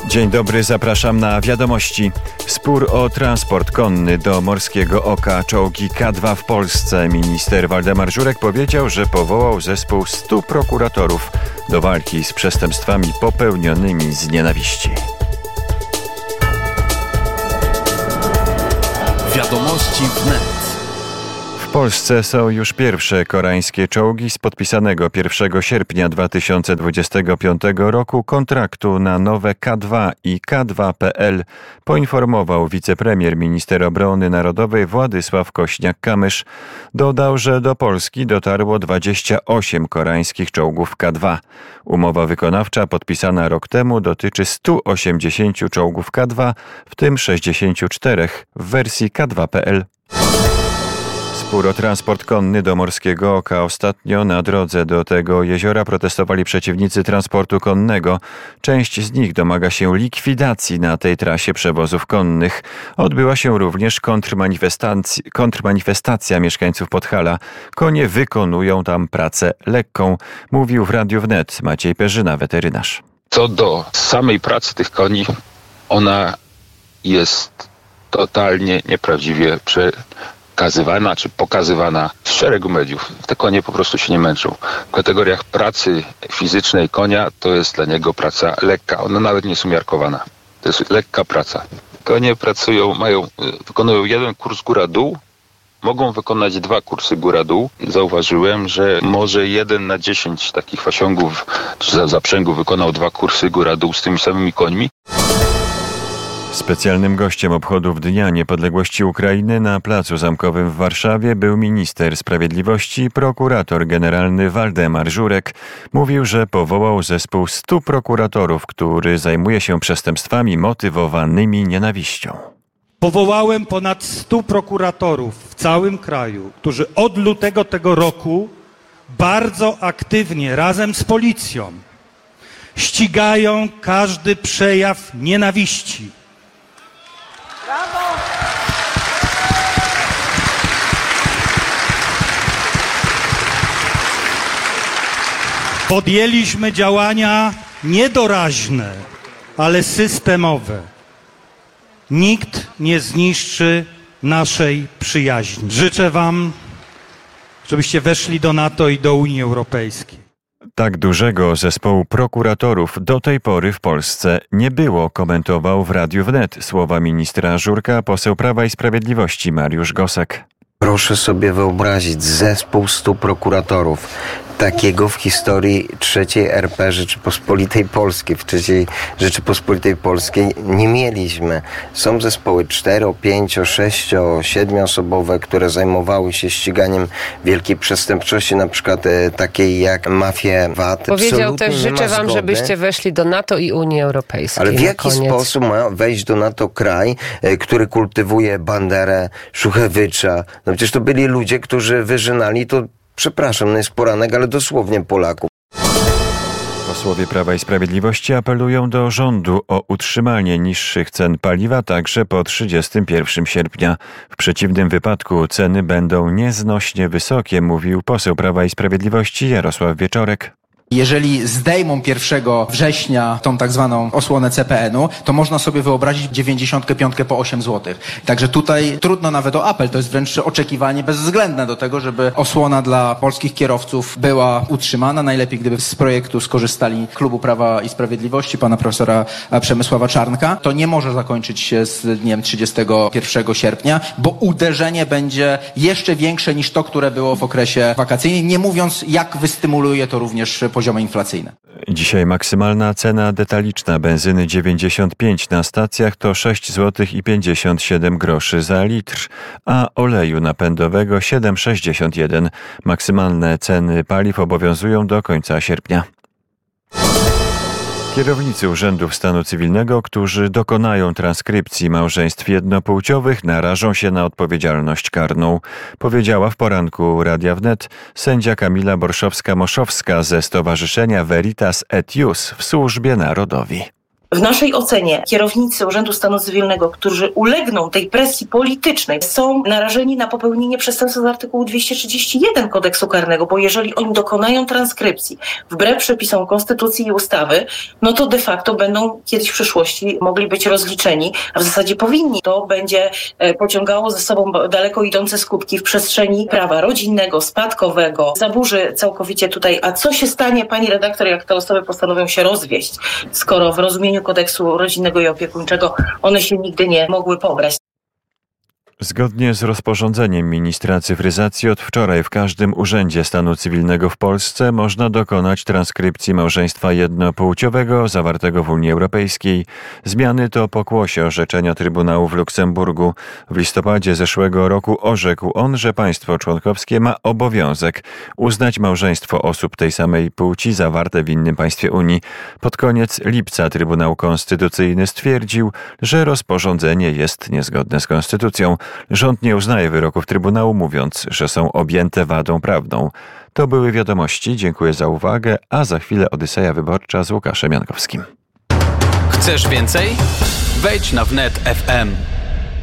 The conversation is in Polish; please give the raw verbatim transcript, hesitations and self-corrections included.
Dzień dobry, zapraszam na wiadomości. Spór o transport konny do Morskiego Oka, czołgi K dwa w Polsce. Minister Waldemar Żurek powiedział, że powołał zespół stu prokuratorów do walki z przestępstwami popełnionymi z nienawiści. Wiadomości wnet. W Polsce są już pierwsze koreańskie czołgi z podpisanego pierwszego sierpnia dwa tysiące dwudziestego piątego roku kontraktu na nowe K dwa i K dwa kropka P L, poinformował wicepremier minister obrony narodowej Władysław Kośniak-Kamysz. Dodał, że do Polski dotarło dwadzieścia osiem koreańskich czołgów K dwa. Umowa wykonawcza podpisana rok temu dotyczy stu osiemdziesięciu czołgów K dwa, w tym sześćdziesięciu czterech w wersji K dwa kropka P L. Spór o transport konny do Morskiego Oka. Ostatnio na drodze do tego jeziora protestowali przeciwnicy transportu konnego. Część z nich domaga się likwidacji na tej trasie przewozów konnych. Odbyła się również kontrmanifestacja, kontrmanifestacja mieszkańców Podhala. Konie wykonują tam pracę lekką, mówił w Radiu Wnet Maciej Perzyna, weterynarz. Co do samej pracy tych koni, ona jest totalnie nieprawdziwie prze... pokazywana czy pokazywana w szeregu mediów. Te konie po prostu się nie męczą. W kategoriach pracy fizycznej konia to jest dla niego praca lekka. Ona nawet nie jest umiarkowana. To jest lekka praca. Konie pracują, mają, wykonują jeden kurs góra-dół, mogą wykonać dwa kursy góra-dół. Zauważyłem, że może jeden na dziesięć takich fasiągów czy zaprzęgów wykonał dwa kursy góra-dół z tymi samymi końmi. Specjalnym gościem obchodów Dnia Niepodległości Ukrainy na Placu Zamkowym w Warszawie był minister sprawiedliwości, prokurator generalny Waldemar Żurek. Mówił, że powołał zespół stu prokuratorów, który zajmuje się przestępstwami motywowanymi nienawiścią. Powołałem ponad stu prokuratorów w całym kraju, którzy od lutego tego roku bardzo aktywnie razem z policją ścigają każdy przejaw nienawiści. Podjęliśmy działania niedoraźne, ale systemowe. Nikt nie zniszczy naszej przyjaźni. Życzę wam, żebyście weszli do NATO i do Unii Europejskiej. Tak dużego zespołu prokuratorów do tej pory w Polsce nie było, komentował w Radiu Wnet słowa ministra Żurka poseł Prawa i Sprawiedliwości Mariusz Gosek. Proszę sobie wyobrazić zespół stu prokuratorów. Takiego w historii trzeciej R P Rzeczypospolitej Polskiej, w trzeciej Rzeczypospolitej Polskiej nie mieliśmy. Są zespoły cztero, pięcio, sześcio, siedmioosobowe, które zajmowały się ściganiem wielkiej przestępczości, na przykład e, takiej jak mafie V A T. Powiedział Absolutnie też, życzę wam, zgody. żebyście weszli do NATO i Unii Europejskiej. Ale w jaki koniec. sposób ma wejść do NATO kraj, e, który kultywuje Banderę, Szuchewycza? No przecież to byli ludzie, którzy wyżynali to, przepraszam, no jest poranek, ale dosłownie Polaków. Posłowie Prawa i Sprawiedliwości apelują do rządu o utrzymanie niższych cen paliwa także po trzydziestego pierwszego sierpnia. W przeciwnym wypadku ceny będą nieznośnie wysokie, mówił poseł Prawa i Sprawiedliwości Jarosław Wieczorek. Jeżeli zdejmą pierwszego września tą tak zwaną osłonę C P N-u, to można sobie wyobrazić dziewięćdziesiątkę piątkę po osiem złotych. Także tutaj trudno nawet o apel, to jest wręcz oczekiwanie bezwzględne do tego, żeby osłona dla polskich kierowców była utrzymana. Najlepiej, gdyby z projektu skorzystali Klubu Prawa i Sprawiedliwości, pana profesora Przemysława Czarnka. To nie może zakończyć się z dniem trzydziestego pierwszego sierpnia, bo uderzenie będzie jeszcze większe niż to, które było w okresie wakacyjnym, nie mówiąc, jak wystymuluje to również poziomy inflacyjne. Dzisiaj maksymalna cena detaliczna benzyny dziewięćdziesiąt pięć na stacjach to sześć złotych i pięćdziesiąt siedem groszy za litr, a oleju napędowego siedem sześćdziesiąt jeden. Maksymalne ceny paliw obowiązują do końca sierpnia. Kierownicy urzędów stanu cywilnego, którzy dokonają transkrypcji małżeństw jednopłciowych, narażą się na odpowiedzialność karną, powiedziała w poranku Radia Wnet sędzia Kamila Borszowska-Moszowska ze Stowarzyszenia Veritas et Ius w Służbie Narodowi. W naszej ocenie kierownicy Urzędu Stanu Cywilnego, którzy ulegną tej presji politycznej, są narażeni na popełnienie przestępstwa z artykułu dwieście trzydzieści jeden Kodeksu Karnego, bo jeżeli oni dokonają transkrypcji wbrew przepisom Konstytucji i ustawy, no to de facto będą kiedyś w przyszłości mogli być rozliczeni, a w zasadzie powinni. To będzie pociągało ze sobą daleko idące skutki w przestrzeni prawa rodzinnego, spadkowego, zaburzy całkowicie tutaj. A co się stanie, pani redaktor, jak te osoby postanowią się rozwieść, skoro w rozumieniu kodeksu rodzinnego i opiekuńczego one się nigdy nie mogły pobrać? Zgodnie z rozporządzeniem ministra cyfryzacji od wczoraj w każdym urzędzie stanu cywilnego w Polsce można dokonać transkrypcji małżeństwa jednopłciowego zawartego w Unii Europejskiej. Zmiany to pokłosie orzeczenia Trybunału w Luksemburgu. W listopadzie zeszłego roku orzekł on, że państwo członkowskie ma obowiązek uznać małżeństwo osób tej samej płci zawarte w innym państwie Unii. Pod koniec lipca Trybunał Konstytucyjny stwierdził, że rozporządzenie jest niezgodne z konstytucją. Rząd nie uznaje wyroków Trybunału, mówiąc, że są objęte wadą prawną. To były wiadomości. Dziękuję za uwagę, a za chwilę Odyseja Wyborcza z Łukaszem Jankowskim. Chcesz więcej? Wejdź na wnet kropka f m.